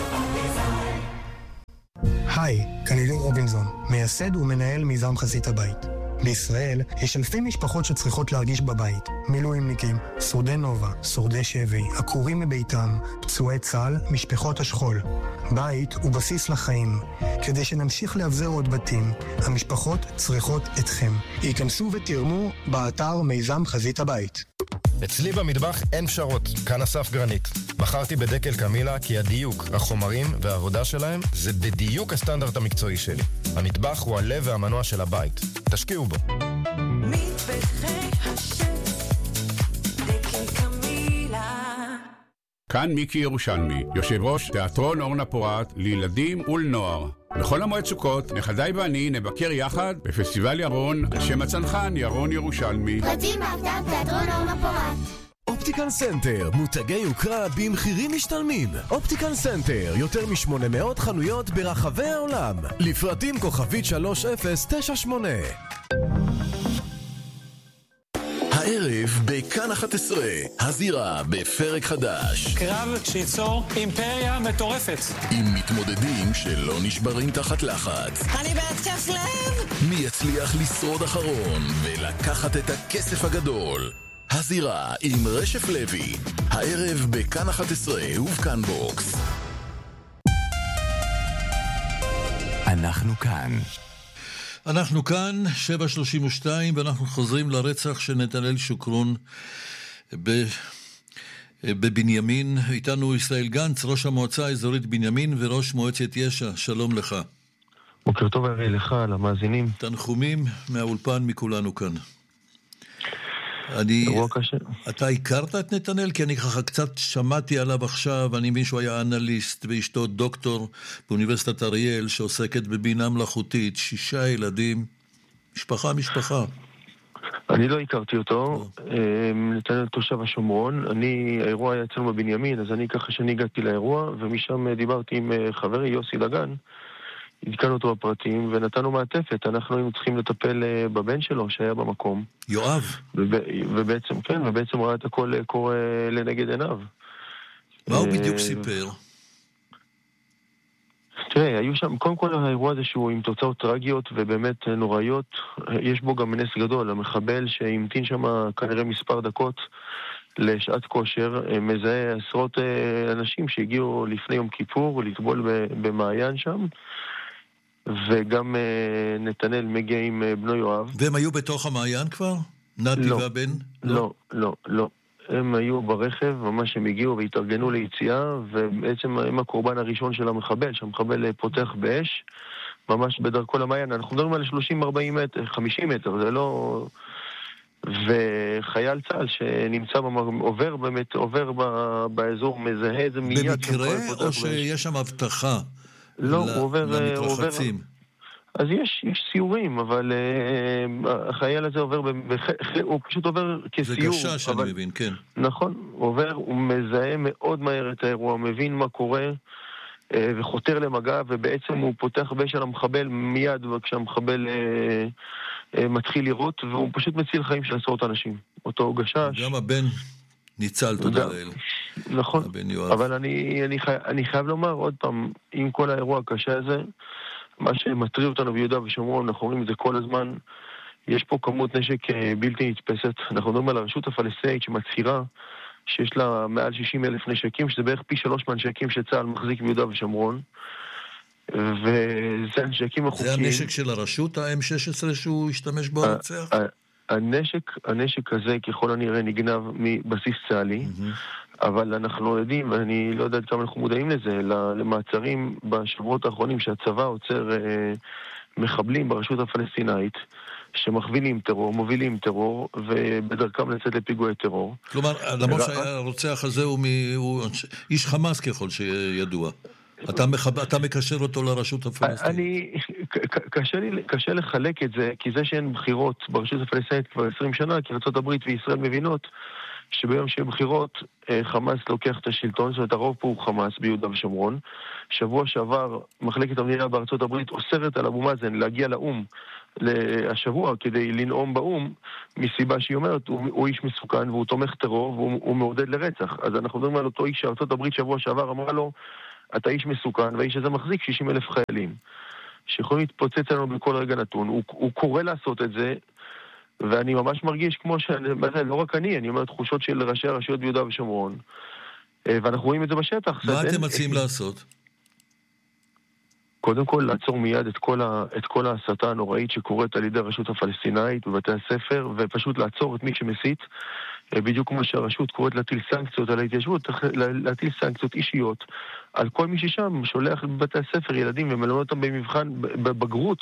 היי, כאן אילי רובינזון, מייסד ומנהל מיזם חזית הבית. בישראל יש אלפי משפחות שצריכות להרגיש בבית. מילואימניקים, שורדי נובה, שורדי שבי, עקורים מביתם, פצועי צה"ל, משפחות השכול. בית הוא בסיס לחיים. כדי שנמשיך להבזר עוד בתים, המשפחות צריכות אתכם. היכנסו ותרמו באתר מיזם חזית הבית. אצלי במטבח אין פשרות, כאן אסף גרנית. בחרתי בדקל קמילה כי הדיוק, החומרים והעבודה שלהם זה בדיוק הסטנדרט המקצועי שלי. המטבח הוא הלב והמנוע של הבית. תשקיעו בו. מטבחי השף, דקל קמילה. כאן מיקי ירושלמי, יושב ראש תיאטרון אורנה פורת לילדים ולנוער. בכל המועד סוכות, נכדיי ואני נבקר יחד בפסטיבל ירון על שם הצנחן ירון ירושלמי. פרטים באתר תיאטרון אורנה פורת. אופטיקל סנטר, מותגי יוקרה במחירים משתלמים. אופטיקל סנטר, יותר מ-שמונה מאות חנויות ברחבי העולם. לפרטים כוכבית שלוש אפס תשע שמונה. הערב בכאן אחת עשרה, הזירה בפרק חדש. קרב שיצור אימפריה מטורפת. עם מתמודדים שלא נשברים תחת לחץ. אני בהתקף לב. מי יצליח לשרוד אחרון ולקחת את הכסף הגדול? הזירה עם רשף לוי, הערב בכאן אחת עשרה ובכאן בוקס. אנחנו כאן. אנחנו כאן, שבע שלושים ושתיים, ואנחנו חוזרים לרצח של נתנאל שוקרון ב... בבנימין. איתנו ישראל גנץ, ראש המועצה האזורית בנימין וראש מועצת ישע. שלום לך. בוקר טוב הרי לך, למאזינים. תנחומים מהאולפן מכולנו כאן. אני... אתה הכרת את נתנאל? כי אני ככה קצת שמעתי עליו עכשיו. אני מבין שהוא היה אנליסט ואשתו דוקטור באוניברסיטת אריאל שעוסקת בבינה מלאכותית, שישה ילדים, משפחה משפחה. אני לא הכרתי אותו. נתנאל תושב השומרון. אני, האירוע היה אצלנו בבנימין, אז אני ככה שאני הגעתי לאירוע, ומשם דיברתי עם חברי יוסי דגן, עדכנו אותו בפרטים ונתנו מעטפת. אנחנו היינו צריכים לטפל בבן שלו שהיה במקום. יואב. ובעצם, כן, ובעצם ראה את הכל קורה לנגד עיניו. מה הוא בדיוק סיפר? תראה, היו שם, קודם כל האירוע הזה שהוא עם תוצאות טרגיות ובאמת נוראיות, יש בו גם נס גדול. המחבל שהמתין שם כנראה מספר דקות לשעת כושר, מזהה עשרות אנשים שהגיעו לפני יום כיפור לטבול במעיין שם, וגם נתנאל מגיע עם בנו יואב. והם היו בתוך המעיין כבר? נתי לא, והבן? לא, לא, לא. הם היו ברכב, ממש הם הגיעו והתארגנו ליציאה, ובעצם הם הקורבן הראשון של המחבל, שהמחבל פותח באש, ממש בדרכו למעיין. אנחנו מדברים על שלושים ארבעים מטר, חמישים מטר, זה לא... וחייל צה"ל שנמצא במקום, עובר באמת, עובר באזור, מזהה איזה מיד. במקרה או שיש שם הבטחה? לא, הוא עובר... למתרחצים. אז יש, יש סיורים, אבל uh, החייל הזה עובר, בח... הוא פשוט עובר כסיור. זה גשש, אבל... אני מבין, כן. נכון, הוא עובר, הוא מזהה מאוד מהר את האירוע, הוא מבין מה קורה, uh, וחותר למגע, ובעצם הוא פותח באש על המחבל מיד, כשהמחבל uh, uh, מתחיל לראות, והוא פשוט מציל חיים של עשרות אנשים. אותו גשש. גם הבן ניצל, תודה לאל. נכון, אבל אני, אני, חי... אני חייב לומר עוד פעם, עם כל האירוע הקשה הזה, מה שמטריד אותנו ביהודה ושומרון, אנחנו רואים את זה כל הזמן, יש פה כמות נשק בלתי נתפסת. אנחנו מדברים על הרשות הפלסטינית שמצהירה שיש לה מעל שישים אלף נשקים, שזה בערך פי שלוש מהנשקים שצה"ל מחזיק ביהודה ושומרון, וזה הנשקים החוקיים. זה הנשק של הרשות, ה-אם שש עשרה שהוא השתמש בו הרצח? הנשק, הנשק הזה ככל הנראה נגנב מבסיס צה"לי. אבל אנחנו יודעים, ואני לא יודע כמה אנחנו מודעים לזה, למעצרים בשבועות האחרונים שהצבא עוצר אה, מחבלים ברשות הפלסטינאית, שמכווינים טרור, מובילים טרור, ובדרכם לצאת לפיגועי טרור. כלומר, למרות שהרוצח הזה הוא, מ... הוא איש חמאס ככל שידוע. אתה, מחב... אתה מקשר אותו לרשות הפלסטינית. אני, קשה לי, קשה לחלק את זה, כי זה שאין בחירות ברשות הפלסטינית כבר עשרים שנה, כי ארצות הברית וישראל מבינות שביום שיהיה בחירות, חמאס לוקח את השלטון, זאת אומרת, הרוב פה הוא חמאס ביהודה ושומרון. שבוע שעבר, מחלקת המדינה בארצות הברית אוסרת על אבו מאזן להגיע לאום השבוע כדי לנאום באום, מסיבה שהיא אומרת, הוא, הוא איש מסוכן והוא תומך טרור והוא מעודד לרצח. אז אנחנו מדברים על אותו איש שארצות הברית שבוע שעבר אמרה לו, אתה איש מסוכן, והאיש הזה מחזיק שישים אלף חיילים, שיכולים להתפוצץ לנו בכל רגע נתון. הוא, הוא קורא לעשות את זה, ואני ממש מרגיש כמו שאני, לא רק אני, אני אומר תחושות של ראשי הרשויות ביהודה ושומרון, ואנחנו רואים את זה בשטח. מה אתם מציעים לעשות? קודם כל, לעצור מיד את כל, ה, את כל ההסתה הנוראית שקורית על ידי הרשות הפלסטינאית בבתי הספר, ופשוט לעצור את מי שמסית, בדיוק כמו שהרשות קוראת להטיל סנקציות על ההתיישבות, להטיל סנקציות אישיות על כל מי ששם שולח בבתי הספר ילדים ומלמד אותם במבחן, בבגרות.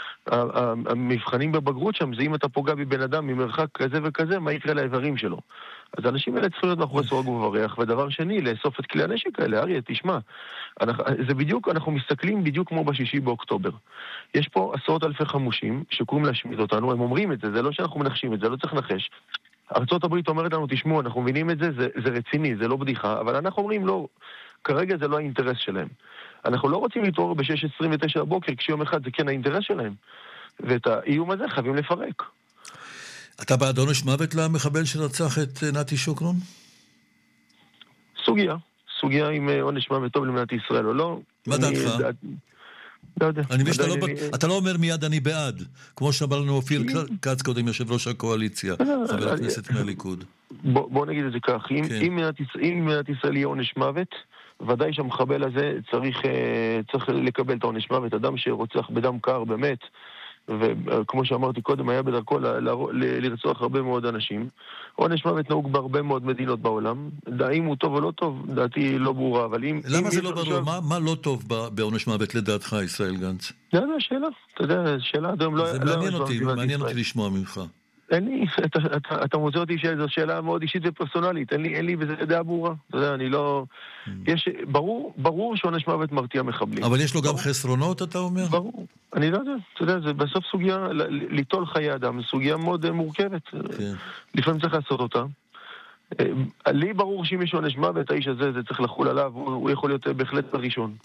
המבחנים בבגרות שם זה אם אתה פוגע בבן אדם ממרחק כזה וכזה, מה יקרה לאיברים שלו. אז האנשים האלה צריכים להיות מאחורי סורג ובריח, ודבר שני, לאסוף את כלי הנשק האלה. אריה, תשמע, זה בדיוק, אנחנו מסתכלים בדיוק כמו בשישי באוקטובר. יש פה עשרות אלפי חמושים שקוראים להשמיד אותנו, הם אומרים את זה, זה לא שאנחנו מנחשים את זה, לא צריך לנחש. ארצות הברית אומרת לנו, תשמעו, אנחנו מבינים את זה, זה, זה רציני, זה לא בדיחה, אבל אנחנו אומרים, לא, כרגע זה לא האינטרס שלהם. אנחנו לא רוצים להתעורר ב-שש עשרים ותשע הבוקר, כשיום אחד זה כן האינטרס שלהם. ואת האיום הזה חייבים לפרק. אתה בעד עונש מוות למחבל שרצח את נתי שוקרון? סוגיה. סוגיה אם עונש מוות טוב למדינת ישראל או לא. מה דעתך? לא יודע. אני מבין שאתה לא אומר מיד אני בעד, כמו שאמר לנו אופיר כץ קודם, יושב ראש הקואליציה, חבר הכנסת מהליכוד. בוא נגיד את זה כך, אם מדינת ישראל יהיה עונש מוות, ודאי שהמחבל הזה צריך, צריך לקבל את העונש מוות. אדם שרוצח בדם קר באמת, וכמו שאמרתי קודם, היה בדרכו ל- ל- ל- לרצוח הרבה מאוד אנשים. עונש מוות נהוג בהרבה מאוד מדינות בעולם. האם הוא טוב או לא טוב, דעתי לא ברורה, אבל אם... למה אם זה יש לא ברור? עכשיו... מה, מה לא טוב בעונש מוות לדעתך, ישראל גנץ? זה השאלה. אתה יודע, שאלה אדם לא... זה לא מעניין לא אותי, לא מעניין לא אותי לשמוע ממך. אין לי, אתה, אתה, אתה מוצא אותי שזו שאלה מאוד אישית ופרסונלית, אין לי, אין לי בזה דעה ברורה. אתה יודע, אני לא... יש, ברור, ברור שעונש מוות מרתיע מחבלים. אבל יש לו ברור. גם חסרונות, אתה אומר? ברור. אני לא יודע, אתה יודע, זה בסוף סוגיה, ליטול חיי אדם, סוגיה מאוד מורכבת. כן. לפעמים צריך לעשות אותה. לי ברור שאם יש עונש מוות, האיש הזה, זה צריך לחול עליו, הוא, הוא יכול להיות בהחלט הראשון.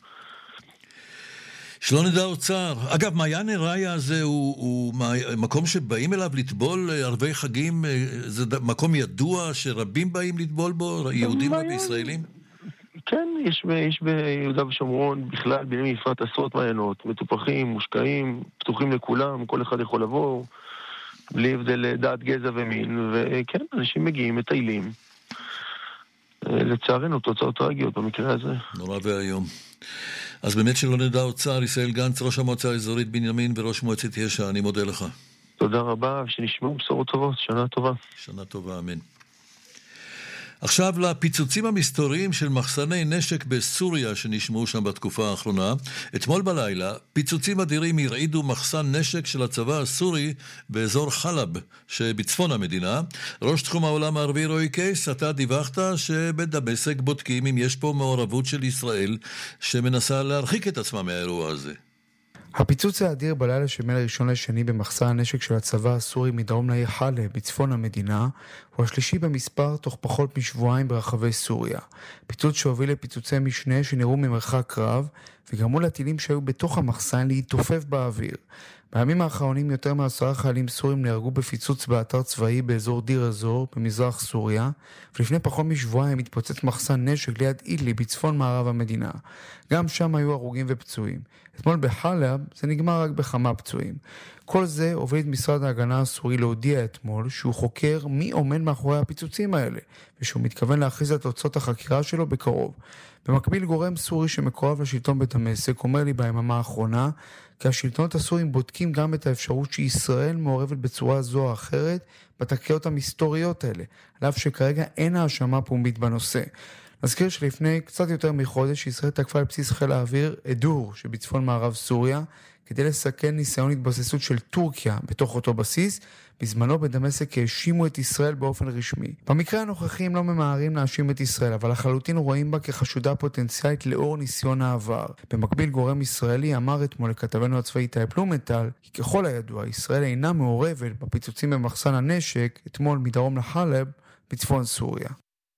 שלא נדע אוצר. אגב, מעיין ראיה הזה הוא, הוא מקום שבאים אליו לטבול ערבי חגים, זה מקום ידוע שרבים באים לטבול בו, יהודים וישראלים? כן, יש, יש ביהודה ושומרון בכלל, בני מפרט עשרות מעיינות, מטופחים, מושקעים, פתוחים לכולם, כל אחד יכול לבוא, בלי הבדל דת, גזע ומין, וכן, אנשים מגיעים, מטיילים. לצערנו, תוצאות טרגיות במקרה הזה. נורא והיום. אז באמת שלא נדע אוצר, ישראל גנץ, ראש המועצה האזורית בנימין וראש מועצת יש"ע, אני מודה לך. תודה רבה, שנשמעו בשורות טובות, שנה טובה. שנה טובה, אמן. עכשיו לפיצוצים המסתוריים של מחסני נשק בסוריה שנשמעו שם בתקופה האחרונה. אתמול בלילה פיצוצים אדירים הרעידו מחסן נשק של הצבא הסורי באזור חלב שבצפון המדינה. ראש תחום העולם הערבי רועי קייס, אתה דיווחת שבדמשק בודקים אם יש פה מעורבות של ישראל שמנסה להרחיק את עצמה מהאירוע הזה. הפיצוץ האדיר בלילה שבין הראשון לשני במחסן הנשק של הצבא הסורי מדרום לעיר חלב בצפון המדינה הוא השלישי במספר תוך פחות משבועיים ברחבי סוריה. פיצוץ שהוביל לפיצוצי משנה שנראו ממרחק רב וגרמו לטילים שהיו בתוך המחסן להתעופף באוויר. בימים האחרונים יותר מעשרה חיילים סורים נהרגו בפיצוץ באתר צבאי באזור דיר אזור במזרח סוריה, ולפני פחות משבועיים התפוצץ מחסן נשק ליד אידלי בצפון מערב המדינה. גם שם היו הרוגים ופצועים. אתמול בחלב זה נגמר רק בכמה פצועים. כל זה הוביל את משרד ההגנה הסורי להודיע אתמול שהוא חוקר מי עומד מאחורי הפיצוצים האלה, ושהוא מתכוון להכריז על תוצאות החקירה שלו בקרוב. במקביל, גורם סורי שמקורב לשלטון בדמשק אומר לי ביממה האחרונה כי השלטונות הסוריים בודקים גם את האפשרות שישראל מעורבת בצורה זו או אחרת בתקריות המסתוריות האלה, על אף שכרגע אין האשמה פומבית בנושא. נזכיר שלפני קצת יותר מחודש ישראל תקפה על בסיס חיל האוויר אדור שבצפון מערב סוריה כדי לסכן ניסיון התבססות של טורקיה בתוך אותו בסיס. בזמנו בדמשק האשימו את ישראל באופן רשמי. במקרה הנוכחי הם לא ממהרים להאשים את ישראל, אבל לחלוטין רואים בה כחשודה פוטנציאלית לאור ניסיון העבר. במקביל, גורם ישראלי אמר אתמול לכתבנו הצבאי איתי פלומנטל כי ככל הידוע ישראל אינה מעורבת בפיצוצים במחסן הנשק אתמול מדרום לחלב בצפון סוריה.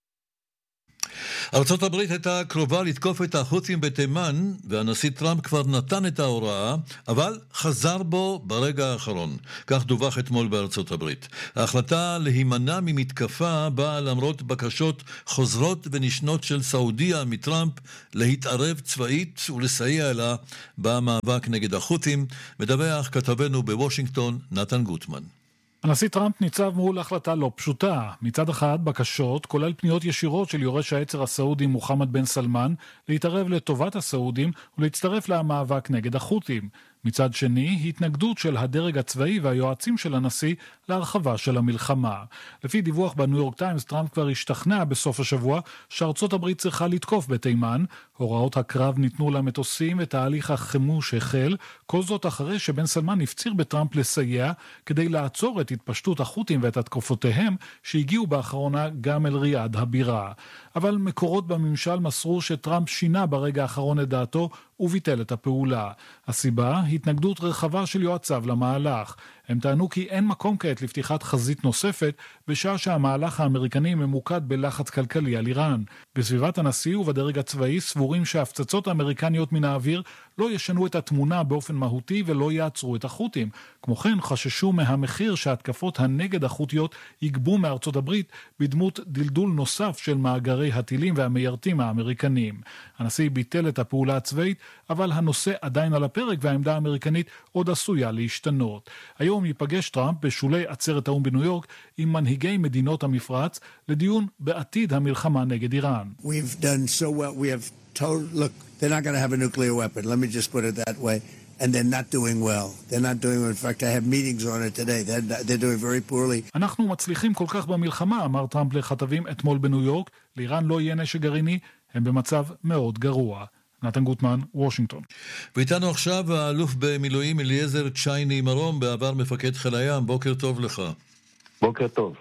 ארצות הברית הייתה קרובה לתקוף את החות'ים בתימן, והנשיא טראמפ כבר נתן את ההוראה, אבל חזר בו ברגע האחרון. כך דווח אתמול בארצות הברית. ההחלטה להימנע ממתקפה באה למרות בקשות חוזרות ונשנות של סעודיה מטראמפ להתערב צבאית ולסייע לה במאבק נגד החות'ים, מדווח כתבנו בוושינגטון נתן גוטמן. הנשיא טראמפ ניצב מול החלטה לא פשוטה. מצד אחד, בקשות, כולל פניות ישירות של יורש העצר הסעודי מוחמד בן סלמן, להתערב לטובת הסעודים ולהצטרף למאבק נגד החות'ים. מצד שני, התנגדות של הדרג הצבאי והיועצים של הנשיא להרחבה של המלחמה. לפי דיווח בניו יורק טיימס, טראמפ כבר השתכנע בסוף השבוע שארצות הברית צריכה לתקוף בתימן. הוראות הקרב ניתנו למטוסים ותהליך החימוש החל, כל זאת אחרי שבן סלמן הפציר בטראמפ לסייע כדי לעצור את התפשטות החות'ים ואת התקופותיהם שהגיעו באחרונה גם אל ריאד הבירה. אבל מקורות בממשל מסרו שטראמפ שינה ברגע האחרון את דעתו וביטל את הפעולה. הסיבה, התנגדות רחבה של יועציו למהלך. הם טענו כי אין מקום כעת לפתיחת חזית נוספת, בשעה שהמהלך האמריקני ממוקד בלחץ כלכלי על איראן. בסביבת הנשיא ובדרג הצבאי סבורים שההפצצות האמריקניות מן האוויר לא ישנו את התמונה באופן מהותי ולא יעצרו את החות'ים. כמו כן, חששו מהמחיר שההתקפות הנגד החות'יות יגבו מארצות הברית בדמות דלדול נוסף של מאגרי הטילים והמיירטים האמריקניים. הנשיא ביטל את הפעולה הצבאית, אבל הנושא עדיין על הפרק והעמדה האמריקנית עוד עשויה להשתנות. היום ייפגש טראמפ בשולי עצרת האו"ם בניו יורק עם מנהיגי מדינות המפרץ לדיון בעתיד המלחמה נגד איראן. We've done so well. We have told, look, they're not going to have a nuclear weapon. Let me just put it that way. And they're not doing well. They're not doing well. In fact, I have meetings on it today. They're, they're doing very poorly. אנחנו מצליחים כל כך במלחמה, אמר טראמפ לכתבים אתמול בניו יורק. לאיראן לא יהיה נשק גרעיני, הם במצב מאוד גרוע. נתן גוטמן, וושינגטון. ואיתנו עכשיו האלוף במילואים אליעזר צ'ייני מרום, בעבר מפקד חיל הים. בוקר טוב לך. בוקר טוב.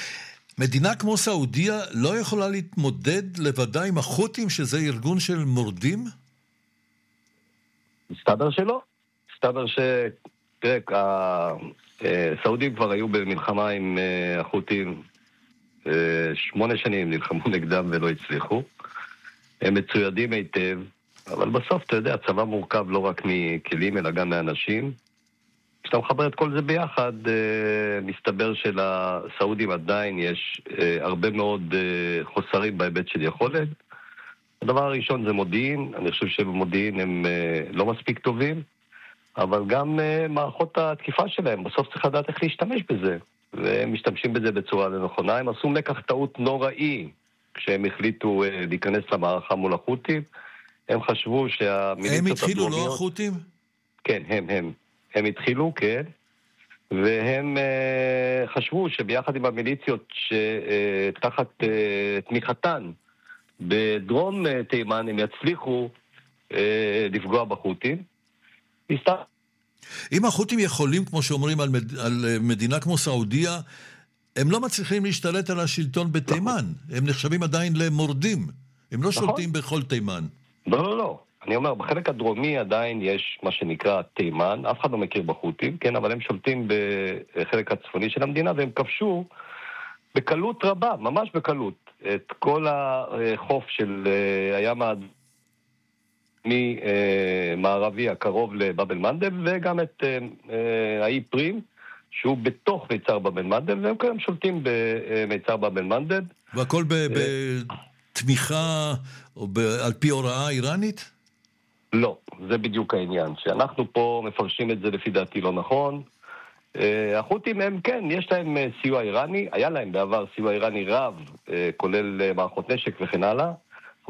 מדינה כמו סעודיה לא יכולה להתמודד לבדה עם החות'ים, שזה ארגון של מורדים? מסתבר שלא. מסתבר ש... תראה, הסעודים כבר היו במלחמה עם החות'ים. שמונה שנים נלחמו נגדם ולא הצליחו. הם מצוידים היטב, אבל בסוף, אתה יודע, הצבא מורכב לא רק מכלים, אלא גם מאנשים. כשאתה מחבר את כל זה ביחד, מסתבר שלסעודים עדיין יש הרבה מאוד חוסרים בהיבט של יכולת. הדבר הראשון זה מודיעין. אני חושב שבמודיעין הם לא מספיק טובים, אבל גם מערכות התקיפה שלהם, בסוף צריך לדעת איך להשתמש בזה. והם משתמשים בזה בצורה נכונה. הם עשו לקח טעות נוראי כשהם החליטו להיכנס למערכה מול החות'ים. הם חשבו שהמיליציות הם התחילו, לא החות'ים? כן, הם, הם. הם התחילו, כן. והם uh, חשבו שביחד עם המיליציות שתחת uh, uh, תמיכתן בדרום uh, תימן הם יצליחו uh, לפגוע בחות'ים. מסתר... אם החות'ים יכולים, כמו שאומרים, על, מד... על מדינה כמו סעודיה, הם לא מצליחים להשתלט על השלטון בתימן. הם נחשבים עדיין למורדים. הם לא שולטים בכל תימן. לא, לא, לא. אני אומר, בחלק הדרומי עדיין יש מה שנקרא תימן. אף אחד לא מכיר בחות'ים, כן? אבל הם שולטים בחלק הצפוני של המדינה, והם כבשו בקלות רבה, ממש בקלות, את כל החוף של הים האדום ממערבי הקרוב לבאב אל-מנדב, וגם את האי פרים, שהוא בתוך מיצר באב אל-מנדב, והם כיום שולטים במיצר באב אל-מנדב. והכל בתמיכה או על פי הוראה איראנית? לא, זה בדיוק העניין. שאנחנו פה מפרשים את זה לפי דעתי לא נכון. החות'ים הם, כן, יש להם סיוע איראני, היה להם בעבר סיוע איראני רב, כולל מערכות נשק וכן הלאה,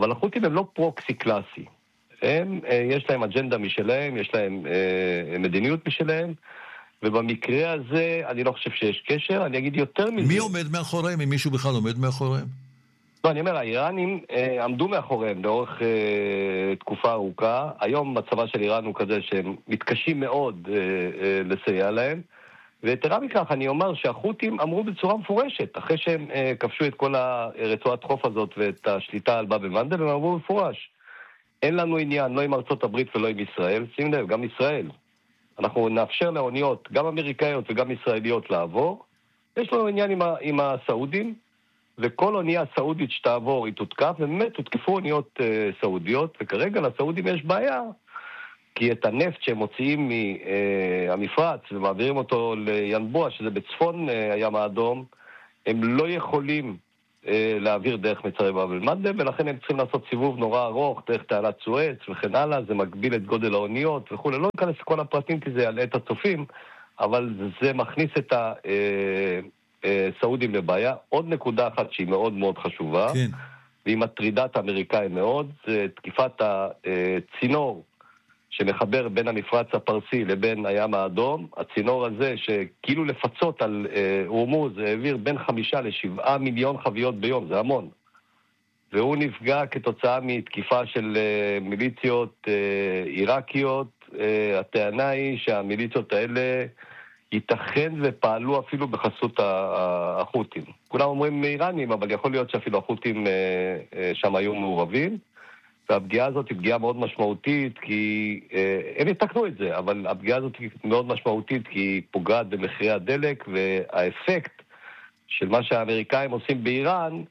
אבל החות'ים הם לא פרוקסי קלאסי. הם, יש להם אג'נדה משלהם, יש להם אה, מדיניות משלהם, ובמקרה הזה אני לא חושב שיש קשר, אני אגיד יותר מזה. מי עומד מאחוריהם? אם מישהו בכלל עומד מאחוריהם? לא, אני אומר, האיראנים אה, עמדו מאחוריהם לאורך אה, תקופה ארוכה. היום מצבה של איראן הוא כזה שהם מתקשים מאוד אה, אה, לסייע להם. ויתרה מכך, אני אומר שהחות'ים אמרו בצורה מפורשת, אחרי שהם אה, כבשו את כל הרצועת חוף הזאת ואת השליטה על באב אל-מנדב, הם אמרו מפורש. אין לנו עניין, לא עם ארצות הברית ולא עם ישראל. שים לב, גם ישראל. אנחנו נאפשר לאוניות, גם אמריקאיות וגם ישראליות, לעבור. יש לנו עניין עם, ה- עם הסעודים, וכל אונייה סעודית שתעבור היא תותקף, ובאמת תותקפו אוניות אה, סעודיות, וכרגע לסעודים יש בעיה, כי את הנפט שהם מוציאים מהמפרץ ומעבירים אותו לינבוע, שזה בצפון אה, הים האדום, הם לא יכולים אה, להעביר דרך מצרי באב אל-מנדב, ולכן הם צריכים לעשות סיבוב נורא ארוך, דרך תעלת סואץ וכן הלאה, זה מגביל את גודל האוניות וכו'. לא ניכנס לכל הפרטים כי זה יעלה את הצופים, אבל זה מכניס את ה... אה, סעודים לבעיה. עוד נקודה אחת שהיא מאוד מאוד חשובה, כן. והיא מטרידה את האמריקאים מאוד, זה תקיפת הצינור שמחבר בין המפרץ הפרסי לבין הים האדום. הצינור הזה שכאילו לפצות על הורמוז, העביר בין חמישה לשבעה מיליון חביות ביום, זה המון. והוא נפגע כתוצאה מתקיפה של מיליציות עיראקיות. הטענה היא שהמיליציות האלה ייתכן ופעלו אפילו בחסות החות'ים. כולם אומרים איראנים, אבל יכול להיות שאפילו החות'ים שם היו מעורבים, והפגיעה הזאת היא פגיעה מאוד משמעותית, כי הם יתקנו את זה, אבל הפגיעה הזאת היא מאוד משמעותית, כי היא פוגעת במחירי הדלק, והאפקט של מה שהאמריקאים עושים באיראן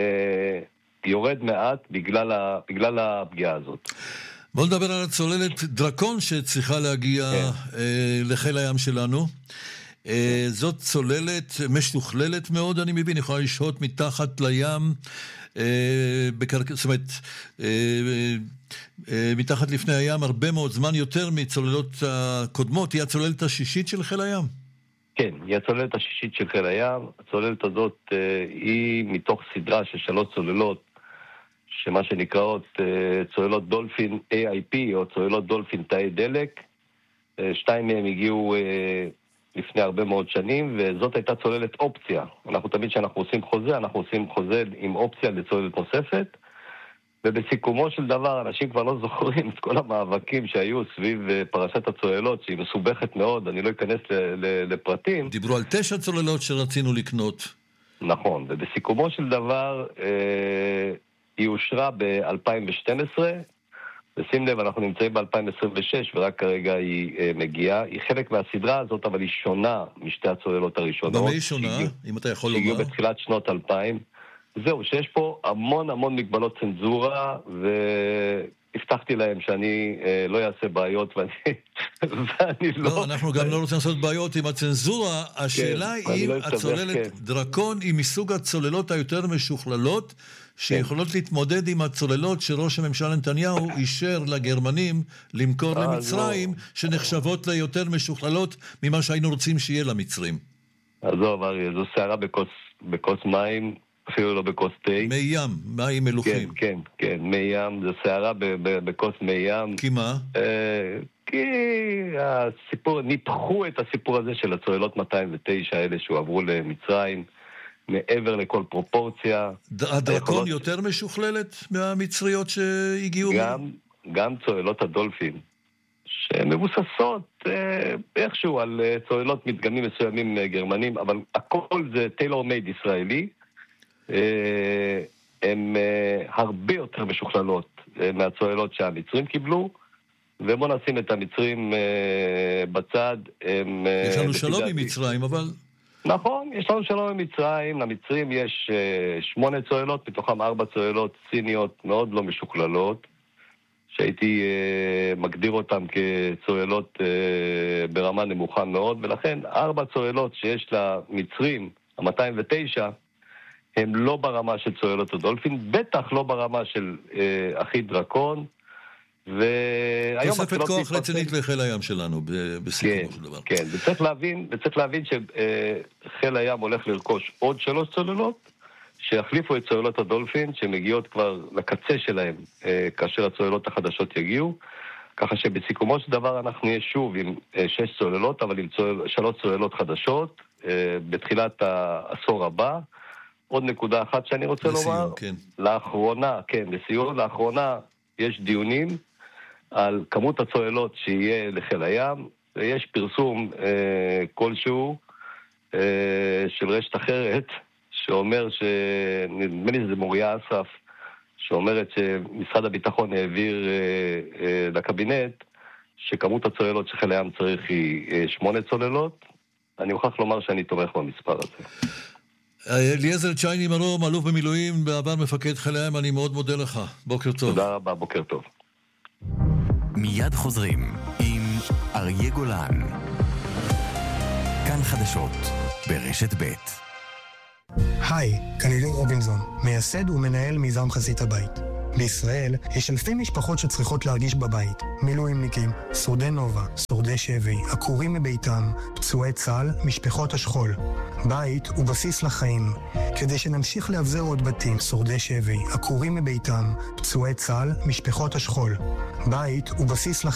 יורד מעט בגלל, בגלל הפגיעה הזאת. בוא נדבר על הצוללת דרקון שצריכה להגיע כן. אה, לחיל הים שלנו. אה, זאת צוללת משוכללת מאוד, אני מבין, יכולה לשהות מתחת לים, אה, בקרק... זאת אומרת, אה, אה, מתחת לפני הים הרבה מאוד זמן, יותר מצוללות הקודמות. היא הצוללת השישית של חיל הים? כן, היא הצוללת השישית של חיל הים. הצוללת הזאת אה, היא מתוך סדרה של שלוש צוללות, שמה שנקראות צוללות דולפין איי איי פי, או צוללות דולפין תאי דלק. שתיים מהם הגיעו לפני הרבה מאוד שנים, וזאת הייתה צוללת אופציה. אנחנו תמיד שאנחנו עושים חוזה, אנחנו עושים חוזה עם אופציה לצוללת נוספת, ובסיכומו של דבר, אנשים כבר לא זוכרים את כל המאבקים שהיו סביב פרשת הצוללות, שהיא מסובכת מאוד, אני לא אכנס לפרטים. דיברו על תשע צוללות שרצינו לקנות. נכון, ובסיכומו של דבר... היא אושרה ב-אלפיים ושתים עשרה, ושים לב, אנחנו נמצאים ב-אלפיים עשרים ושש, ורק כרגע היא uh, מגיעה. היא חלק מהסדרה הזאת, אבל היא שונה משתי הצוללות הראשונות. במה היא שונה, שהגיע, אם אתה יכול לומר? שהגיעו בתחילת שנות אלפיים. זהו, שיש פה המון המון מגבלות צנזורה, והבטחתי להם שאני uh, לא אעשה בעיות, ואני, ואני לא... לא, אנחנו גם לא רוצים לעשות בעיות עם הצנזורה. השאלה כן, היא אם לא הצוללת כן. דרקון היא מסוג הצוללות היותר משוכללות, שיכולות להתמודד עם הצוללות שראש הממשלה נתניהו אישר לגרמנים למכור למצרים, שנחשבות ליותר משוכללות ממה שהיינו רוצים שיהיה למצרים. עזוב, אריה, זו שערה בכוס מים, אפילו לא בכוס תה. מי ים, מים מלוכים. כן, כן, כן, מי ים, זו שערה בכוס מי ים. כי מה? כי הסיפור, ניפחו את הסיפור הזה של הצוללות מאתיים ותשע האלה שהועברו למצרים, מעבר לכל פרופורציה. הדרקון יותר משוכללת מהמצריות שהגיעו? גם, גם צוללות הדולפין, שמבוססות אה, איכשהו על אה, צוללות מדגמים מסוימים אה, גרמנים, אבל הכל זה טיילור מייד ישראלי. אה, הם אה, הרבה יותר משוכללות אה, מהצוללות שהמצרים קיבלו, ובוא נשים את המצרים אה, בצד. הם, אה, יש לנו שלום עם מצרים, אבל... נכון, יש לנו שלום עם מצרים. למצרים יש uh, שמונה צוללות, מתוכם ארבע צוללות סיניות מאוד לא משוכללות, שהייתי uh, מגדיר אותן כצוללות uh, ברמה נמוכה מאוד, ולכן ארבע צוללות שיש למצרים, ה-מאתיים ותשע, הם לא ברמה של צוללות הדולפין, בטח לא ברמה של uh, אחי דרקון, תוספת כוח רצינית לחיל הים שלנו בסיכומו של דבר. כן, וצריך להבין, וצריך להבין שחיל הים הולך לרכוש עוד שלוש צוללות, שיחליפו את צוללות הדולפין, שמגיעות כבר לקצה שלהם, כאשר הצוללות החדשות יגיעו, ככה שבסיכומו של דבר אנחנו נהיה שוב עם שש צוללות, אבל עם צולל, שלוש צוללות חדשות, בתחילת העשור הבא. עוד נקודה אחת שאני רוצה לסיום, לומר, כן. לאחרונה, כן, לסיום, לאחרונה יש דיונים על כמות הצוללות שיהיה לחיל הים, ויש פרסום אה, כלשהו אה, של רשת אחרת, שאומר שנדמה לי שזה מוריה אסף, שאומרת שמשרד הביטחון העביר אה, אה, לקבינט, שכמות הצוללות שחיל הים צריך היא אה, שמונה צוללות. אני מוכרח לומר שאני תומך במספר הזה. אליעזר צ'ייני מרום, אלוף במילואים, בעבר מפקד חיל הים, אני מאוד מודה לך. בוקר טוב. תודה רבה, בוקר טוב. מיד חוזרים עם אריה גולן. כאן חדשות ברשת ב'. היי, כאן אילן רובינזון, מייסד ומנהל מיזם חזית הבית. בישראל יש אלפי משפחות שצריכות להרגיש בבית. מילואימניקים, שורדי נובה, שורדי שבי, עקורים מביתם, פצועי צה"ל, משפחות השכול. בית הוא בסיס לחיים. כדי שנמשיך להבזר עוד בתים, שורדי שבי, עקורים מביתם, פצועי צה"ל, משפחות השכול. בית הוא בסיס לחיים.